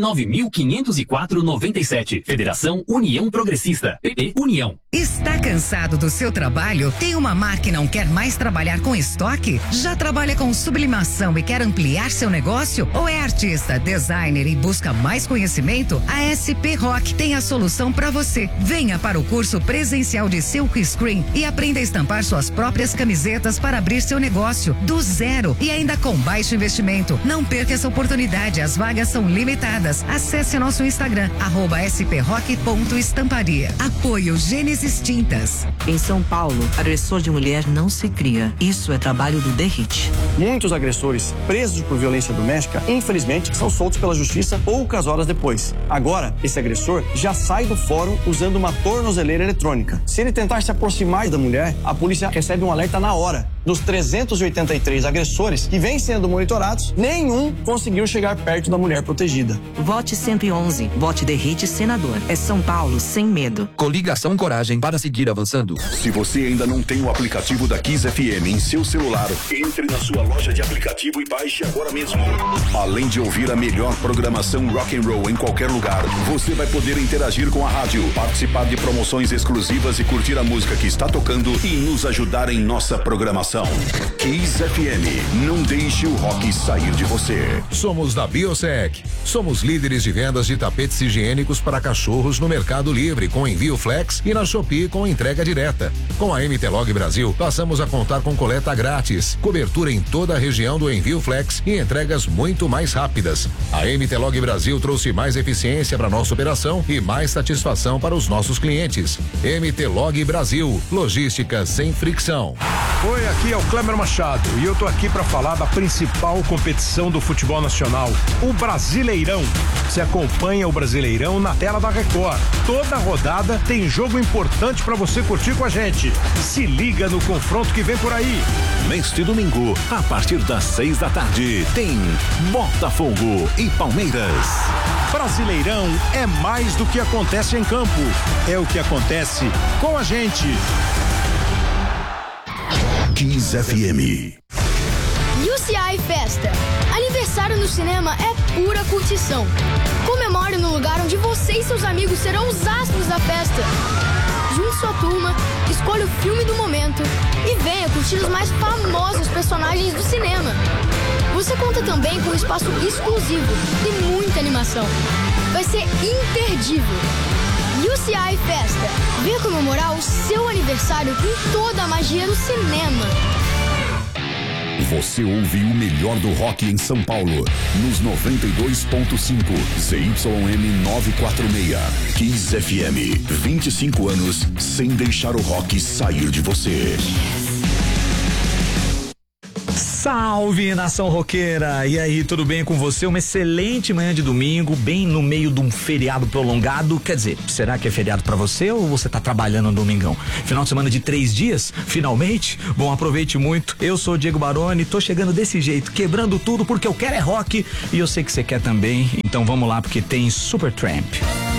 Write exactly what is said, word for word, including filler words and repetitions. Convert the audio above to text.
nove mil quinhentos e quatro, noventa e sete. Federação União Progressista. P P União. Está cansado do seu trabalho? Tem uma marca e não quer mais trabalhar com estoque? Já trabalha com sublimação e quer ampliar seu negócio? Ou é artista, designer e busca mais conhecimento? A S P Rock tem a solução para você. Venha para o curso presencial de Silk Screen e aprenda a estampar suas próprias camisetas para abrir seu negócio do zero e ainda com baixo investimento. Não perca essa oportunidade, as vagas são limitadas. Acesse nosso Instagram, arroba sprock ponto estamparia. Apoio Gênesis Tintas. Em São Paulo, agressor de mulher não se cria. Isso é trabalho do D R I T. Muitos agressores presos por violência doméstica, infelizmente, são soltos pela justiça poucas horas depois. Agora, esse agressor já sai do fórum usando uma tornozeleira eletrônica. Se ele tentar se aproximar da mulher, a polícia recebe um alerta na hora. Dos trezentos e oitenta e três agressores que vêm sendo monitorados, nenhum conseguiu chegar perto da mulher protegida. Vote cento e onze. Vote D R I T senador. É São Paulo sem medo. Coligação Coragem para seguir avançando. Se você ainda não tem o aplicativo da Kiss F M em seu celular, entre na sua loja de aplicativo e baixe agora mesmo. Além de ouvir a melhor programação rock and roll em qualquer lugar, você vai poder interagir com a rádio, participar de promoções exclusivas e curtir a música que está tocando e nos ajudar em nossa programação. Kiss F M, não deixe o rock sair de você. Somos da Biosec. Somos líderes de vendas de tapetes higiênicos para cachorros no Mercado Livre com envio flex e na Shopee com entrega direta. Com a M T Log Brasil, passamos a contar com coleta grátis, cobertura em toda a região do envio flex e entregas muito mais rápidas. A M T Log Brasil trouxe mais eficiência para nossa operação e mais satisfação para os nossos clientes. M T Log Brasil, logística sem fricção. Oi, aqui é o Cléber Machado e eu tô aqui para falar da principal competição do futebol nacional, o Brasileirão. Você acompanha o Brasileirão na tela da Record. Toda rodada tem jogo importante para você curtir com a gente. Se liga no confronto que vem por aí. Neste domingo, a partir das seis da tarde, tem Botafogo e Palmeiras. Brasileirão é mais do que acontece em campo, é o que acontece com a gente. Kiss F M. U C I Festa. Aniversário no cinema é pura curtição. Comemore no lugar onde você e seus amigos serão os astros da festa. Junte sua turma, escolha o filme do momento e venha curtir os mais famosos personagens do cinema. Você conta também com um espaço exclusivo e muita animação. Vai ser imperdível. U C I Festa. Venha comemorar o seu aniversário com toda a magia do cinema. Você ouve o melhor do rock em São Paulo, nos noventa e dois ponto cinco, Z Y M novecentos e quarenta e seis. Kiss F M, vinte e cinco anos sem deixar o rock sair de você. Salve, nação roqueira! E aí, tudo bem com você? Uma excelente manhã de domingo, bem no meio de um feriado prolongado. Quer dizer, será que é feriado pra você ou você tá trabalhando no domingão? Final de semana de três dias, finalmente? Bom, aproveite muito. Eu sou o Diego Baroni, tô chegando desse jeito, quebrando tudo porque eu quero é rock e eu sei que você quer também. Então vamos lá, porque tem Supertramp.